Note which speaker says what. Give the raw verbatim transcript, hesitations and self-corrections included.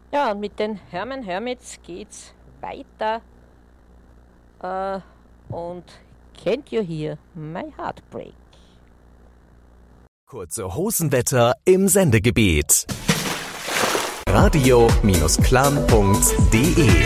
Speaker 1: Ja, und mit den Hermann Hermits geht's weiter. Äh, und Can't You Hear My Heartbreak?
Speaker 2: Kurze Hosenwetter im Sendegebiet. radio Bindestrich clan punkt de